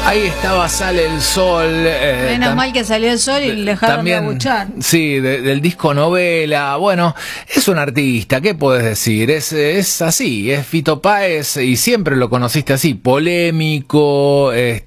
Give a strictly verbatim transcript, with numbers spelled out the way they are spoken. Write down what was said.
Ahí estaba Sale el Sol. Eh, Menos mal que salió el sol y le dejaron también, de abuchar. Sí, de, del disco Novela. Bueno, es un artista, ¿qué puedes decir? Es, es así, es Fito Páez y siempre lo conociste así, polémico,